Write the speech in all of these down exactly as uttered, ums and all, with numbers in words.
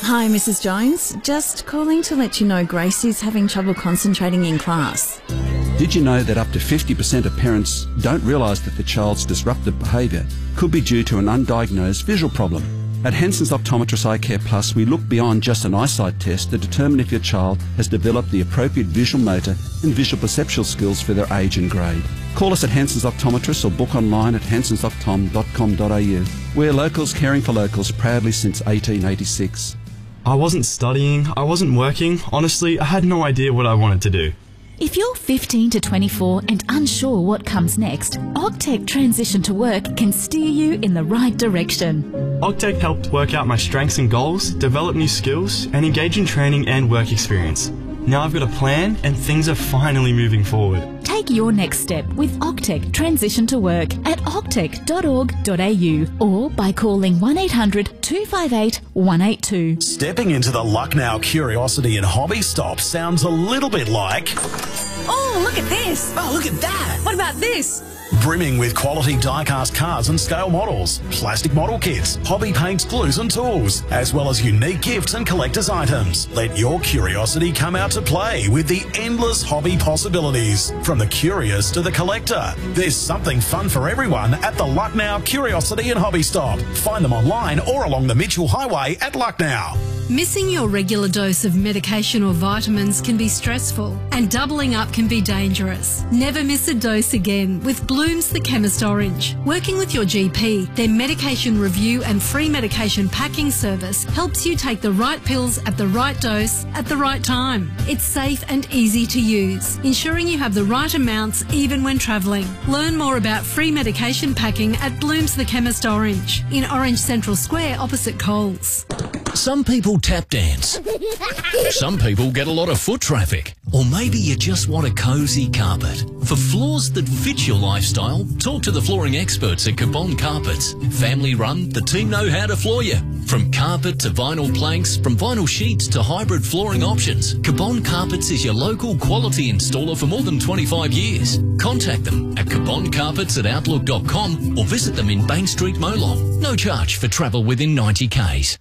Hi, Missus Jones. Just calling to let you know Gracie's having trouble concentrating in class. Did you know that up to fifty percent of parents don't realise that the child's disruptive behaviour could be due to an undiagnosed visual problem? At Henson's Optometrist Eye Care Plus, we look beyond just an eyesight test to determine if your child has developed the appropriate visual motor and visual perceptual skills for their age and grade. Call us at Henson's Optometrist or book online at hensons optom dot com dot a u. We're locals caring for locals proudly since eighteen eighty-six. I wasn't studying, I wasn't working. Honestly, I had no idea what I wanted to do. If you're fifteen to twenty-four and unsure what comes next, Ogtech Transition to Work can steer you in the right direction. Ogtech helped work out my strengths and goals, develop new skills, and engage in training and work experience. Now I've got a plan and things are finally moving forward. Take your next step with Ogtech Transition to Work at ogtech dot org dot a u or by calling one eight hundred two five eight one eight two. Stepping into the Lucknow Curiosity and Hobby Stop sounds a little bit like... Oh, look at this. Oh, look at that. What about this? Brimming with quality die-cast cars and scale models, plastic model kits, hobby paints, glues and tools, as well as unique gifts and collector's items. Let your curiosity come out to play with the endless hobby possibilities. From the curious to the collector, there's something fun for everyone at the Lucknow Curiosity and Hobby Stop. Find them online or along the Mitchell Highway at Lucknow. Missing your regular dose of medication or vitamins can be stressful, and doubling up can be dangerous. Never miss a dose again with Bloom's The Chemist Orange. Working with your G P, their medication review and free medication packing service helps you take the right pills at the right dose at the right time. It's safe and easy to use, ensuring you have the right amounts even when travelling. Learn more about free medication packing at Bloom's The Chemist Orange in Orange Central Square opposite Coles. Some people tap dance. Some people get a lot of foot traffic. Or maybe you just want a cosy carpet. For floors that fit your lifestyle, talk to the flooring experts at Cabon Carpets. Family run, the team know how to floor you. From carpet to vinyl planks, from vinyl sheets to hybrid flooring options, Cabon Carpets is your local quality installer for more than twenty-five years. Contact them at cabon carpets at outlook dot com or visit them in Bank Street, Molong. No charge for travel within ninety kays.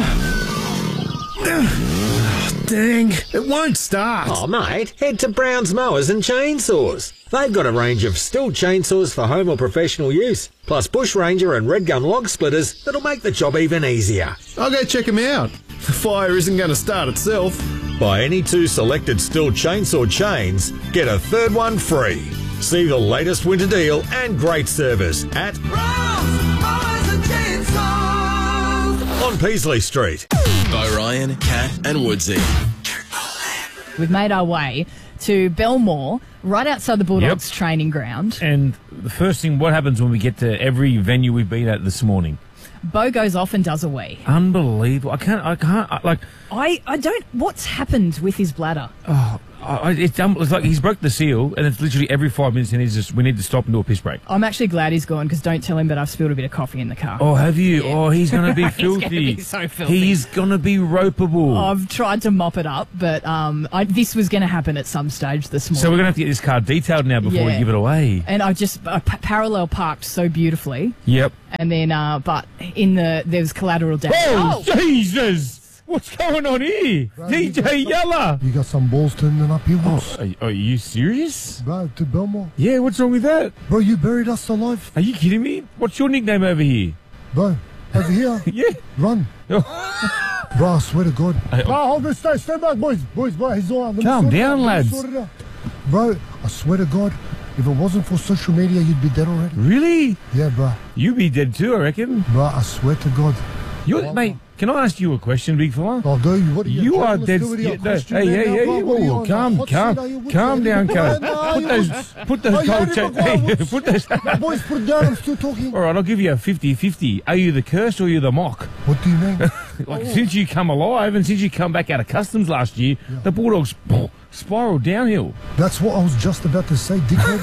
Dang, it won't start. Oh, mate, head to Brown's Mowers and Chainsaws. They've got a range of Stihl chainsaws for home or professional use, plus Bush Ranger and Red Gum log splitters that'll make the job even easier. I'll go check them out. The fire isn't going to start itself. Buy any two selected Stihl chainsaw chains, get a third one free. See the latest winter deal and great service at Brown's Mowers and Chainsaws on Peasley Street. By Ryan, Kat and Woodsy. We've made our way to Belmore, right outside the Bulldogs Yep. training ground. And the first thing, what happens when we get to every venue we've been at this morning? Bo goes off and does a wee. Unbelievable. I can't, I can't, I, like... I, I don't... What's happened with his bladder? Oh, I, it's, um, it's like he's broke the seal, and it's literally every five minutes and he's just, we need to stop and do a piss break. I'm actually glad he's gone, because don't tell him that I've spilled a bit of coffee in the car. Oh, have you? Yeah. Oh, he's going to be filthy. He's going to be so filthy. He's going to be ropeable. I've tried to mop it up, but um, I, this was going to happen at some stage this morning. So we're going to have to get this car detailed now before Yeah. we give it away. And I just uh, p- parallel parked so beautifully. Yep. And then, uh, but in the, there was collateral damage. Oh, Jesus! What's going on here? D J Yella! You got some balls turning up here, Woods. Oh, are, are you serious? Bro, to Belmore. Yeah, what's wrong with that? Bro, you buried us alive. Are you kidding me? What's your nickname over here? Bro, over here. Yeah. Run. Oh. Bro, I swear to God. Hey, bro, hold this, stay, stand back, boys. Boys, bro, he's all right. Calm down, lads. Bro, I swear to God, if it wasn't for social media, you'd be dead already. Really? Yeah, bro. You'd be dead too, I reckon. Bro, I swear to God. You're, oh, mate, can I ask you a question, big fella? Oh, do you? What are you? You are dead. Yeah, no, hey, hey, hey, hey, whoa, whoa, calm, calm, calm down, cuz. Put those, put those cold cha- hey, put those. Boys, put it down. I'm still talking. All right, I'll give you a fifty-fifty. Are you the curse or are you the mock? What do you mean? Like, oh. Since you come alive and since you come back out of customs last year, yeah. the Bulldogs poof, spiraled downhill. That's what I was just about to say, dickhead.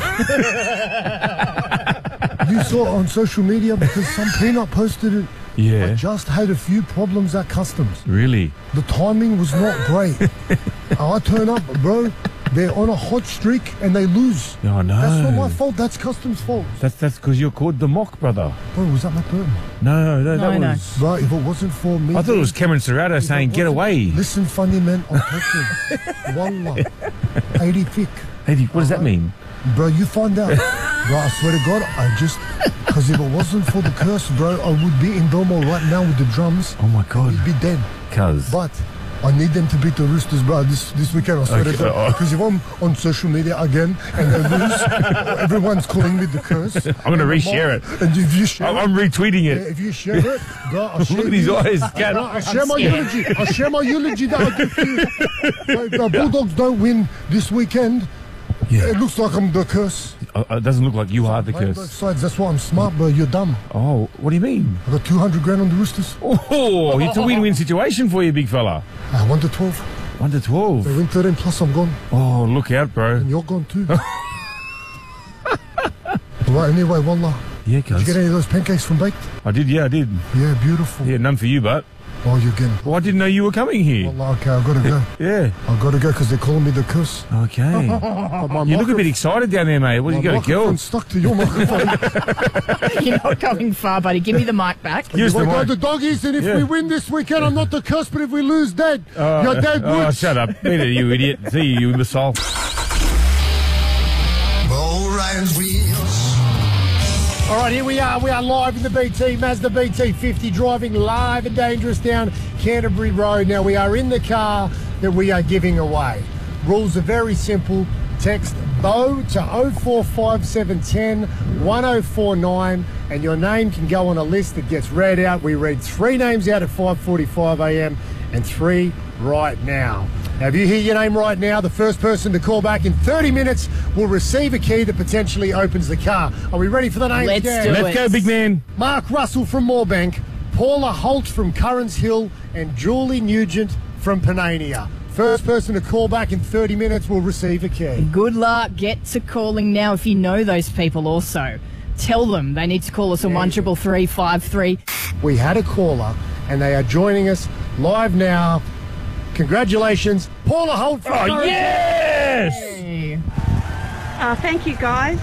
You saw it on social media because some peanut posted it. Yeah. I just had a few problems at customs. Really? The timing was not great. I turn up, bro. they're on a hot streak and they lose. Oh, no. That's not my fault. That's Customs' fault. That's that's because you're called the mock, brother. Bro, was that Matt Burton? No, no, No, that no. was... Bro, if it wasn't for me... I thought it was Cameron Serrato if saying, it get wasn't- away. Listen, funny man, I'm talking. Wallah. eighty pick. Hey, what does that mean? Bro, you find out. Bro, I swear to God, I just... Because if it wasn't for the curse, bro, I would be in Belmore right now with the drums. Oh, my God. We'd be dead. Cuz. But I need them to beat the Roosters, bro, this this weekend. I swear Okay, to God. uh, Because if I'm on social media again and they lose, everyone's calling me the curse. I'm going to reshare it. And if you share I'm, it, I'm retweeting yeah, it. if you share it, bro, I'll share Look at his you. eyes, Bro, Cat. I'll share my scared. eulogy. I'll share my eulogy that I give to you. Bro, if the Bulldogs don't win this weekend, Yeah. it looks like I'm the curse. Uh, it doesn't look like you are the Play both curse. sides. That's why I'm smart, bro. You're dumb. Oh, what do you mean? I got two hundred grand on the Roosters. Oh, it's a win-win situation for you, big fella. I won to twelve. One to twelve. They win thirteen plus, I'm gone. Oh, look out, bro. And you're gone too. Right, anyway, wallah. Yeah, Did you cuz. get any of those pancakes from Baked? I did, yeah, I did. Yeah, beautiful. Yeah, none for you, but. Oh, you're getting... Well, I didn't know you were coming here. Wallah, okay, I've got to go. Yeah. I've got to go because they're calling me the curse. Okay. But my You look a micro- bit excited down there, mate. What, my you got a girl? microphone's stuck to your microphone. You're not going far, buddy. Give me the mic back. Use the We got mic. the doggies, and if Yeah. we win this weekend, I'm not the curse, but if we lose, dead. Uh, You're dead, Oh, Woods. shut up. Beat it, you idiot. See you, you imbecile. Bo Ryan's wheels. All right, here we are. We are live in the B T Mazda B T fifty, driving live and dangerous down Canterbury Road. Now, we are in the car that we are giving away. Rules are very simple. Text BO to oh four five seven one oh one oh four nine, and your name can go on a list that gets read out. We read three names out at five forty-five a m and three right now. Now, if you hear your name right now, the first person to call back in thirty minutes will receive a key that potentially opens the car. Are we ready for the names? Let's Dan? do Let's it. go, big man. Mark Russell from Moorbank, Paula Holt from Currans Hill, and Julie Nugent from Panania. First person to call back in thirty minutes will receive a key. Good luck. Get to calling now if you know those people also. Tell them they need to call us on one triple three five three. We had a caller, and they are joining us live now. Congratulations, Paula Holt from Oh, Currans Hill. yes! Hey. Uh, thank you, guys.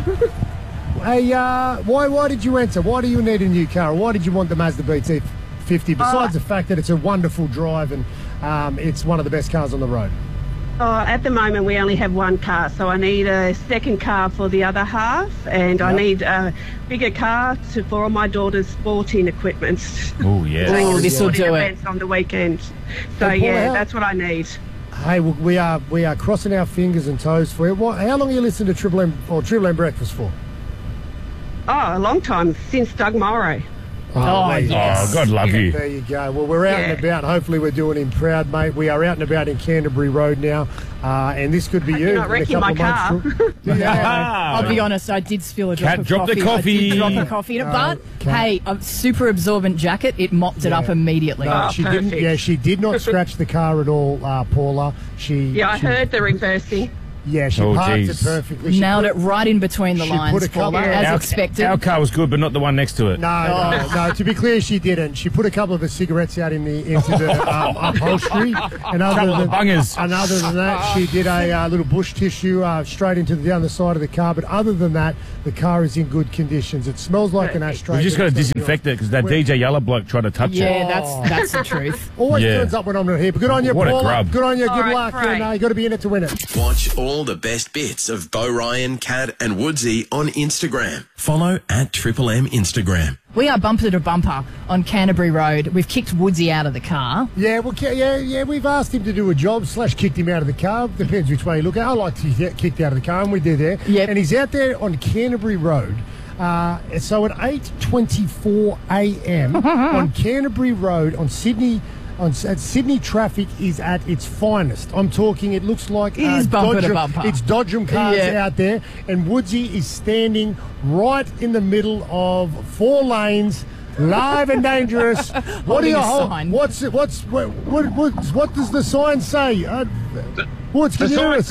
Hey, uh, why why did you enter? Why do you need a new car? Why did you want the Mazda B T fifty? Besides Uh, the fact that it's a wonderful drive and um, it's one of the best cars on the road. Oh, at the moment, we only have one car, so I need a second car for the other half, and I Yep. need a bigger car to, for all my daughter's sporting equipment. Oh, yeah. Oh, this will Sporting do it. events on the weekend. So Hey, Paula, yeah, how- that's what I need. Hey, well, we are we are crossing our fingers and toes for you. What, how long are you listening to Triple M or Triple M Breakfast for? Oh, a long time, since Doug Morrow. Oh, there you go. yes. Oh, God love you. There you go. Well, we're out and Yeah. about. Hopefully, we're doing him proud, mate. We are out and about in Canterbury Road now, uh, and this could be you. You're not in a wrecking couple my of car. months. Yeah. I'll be honest, I did spill a drop Cat of dropped the coffee. I coffee. did drop a coffee in it, Oh, but Cat. hey, a super absorbent jacket, it mopped it up Yeah. immediately. No, Oh, she didn't. perfect. Yeah, she did not scratch the car at all, uh, Paula. She. Yeah, I she, heard the reversing. Yeah, she Oh, parked geez. it perfectly. She Nailed put- it right in between the she lines, put a couple- Paula, Yeah. as Our- expected. Our car was good, but not the one next to it. No, no, no. To be clear, she didn't. She put a couple of her cigarettes out in the into the um, upholstery, and other Couple than of bungers. and other than that, she did a uh, little bush tissue uh, straight into the down the side of the car. But other than that, the car is in good conditions. It smells like an ashtray. We just but got to it's not disinfect it because that We're- D J Yellow bloke tried to touch yeah, it. that's that's the truth. Always Yeah. turns up when I'm not here. But good on you, What a Paula. grub. Good on you. All Good right, luck. great. And uh, you got to be in it to win it. Watch all the best bits of Bo Ryan, Cat and Woodsy on Instagram. Follow at Triple M Instagram. We are bumper to bumper on Canterbury Road. We've kicked Woodsy out of the car. Yeah, well, ca- yeah, yeah. We've asked him to do a job slash kicked him out of the car. Depends which way you look at it. I like to get kicked out of the car, and we did there. Yep. And he's out there on Canterbury Road. Uh, so at eight twenty-four a m on Canterbury Road on Sydney, on at Sydney traffic is at its finest. I'm talking. It looks like It is bumper to Dodgem- bumper. It's Dodgem cars Yeah. out there, and Woodsy is standing right in the middle of four lanes. Live and dangerous. What do Holding you a hold? sign. What's it? What's what? What, what, what does the sign say? Uh, Woods, can The you hear sign us? says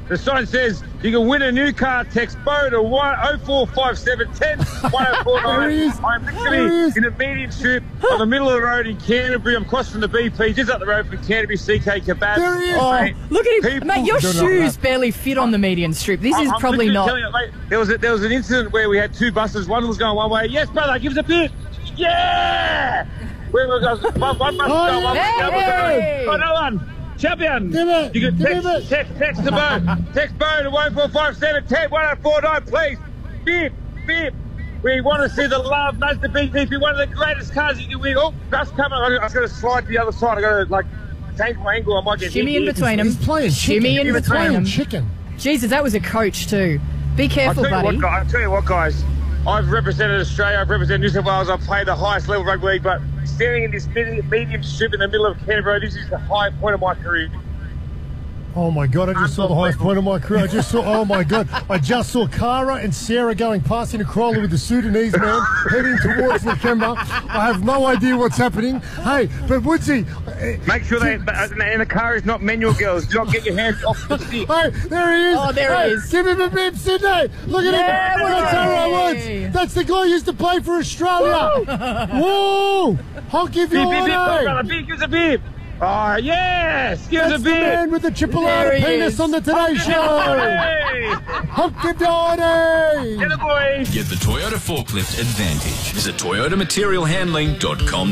The sign says you can win a new car. Text Bo to oh four five seven one oh one oh four nine. I'm literally in a medium strip on the middle of the road in Canterbury. I'm across from the B P, just up the road from Canterbury C K Kebab. There he is. Oh, mate, look at him. people- Mate, your shoes barely fit on the median strip. This is I'm probably literally not. telling you, mate, there was a, there was an incident where we had two buses. One was going one way. Yes, brother, give us a bit. Yeah. Where was one, one bus Oh, going one way. yeah. the other was Hey. going- Oh, no one. Champion. Give it. You can Give text, it. text, text the Bo. Text Bo to one four five seven one oh one oh four nine, please. Bip, bip. We want to see the love. Mazda B T P, one of the greatest cars you can win. Oh, bus coming. I was going to slide to the other side. I got to like change my angle. I might get Shimmy hit in here. between them. He's playing Shimmy chicken. in He's between playing them. chicken. Jesus, that was a coach too. Be careful, I'll tell buddy. You what, guys, I'll tell you what, guys. I've represented Australia. I've represented New South Wales. I've played the highest level of rugby league, but standing in this medium, medium strip in the middle of Canterbury, this is the high point of my career. Oh my God, I just saw the highest point of my career. I just saw, oh my God, I just saw Cara and Sarah going past in a crawler with the Sudanese man heading towards Nakemba. I have no idea what's happening. Hey, but Woodsy. Make sure that in the car is not manual, girls. Do not get your hands off the stick. Hey, there he is. Oh, there hey, he is. Give him a bib, Sydney. Look at Yeah, him. That's Tyrone Woody. Woods. That's the guy who used to play for Australia. Whoa. I'll give you Bip, all bip, bip, day. brother. Bip, give us a bip. Oh, yes. Give us That's a the bip. man with the There chipolata he penis is. on the Today Show. Hey. Hunky Dory. Get the boys. Get the Toyota forklift advantage. Visit toyota material handling dot com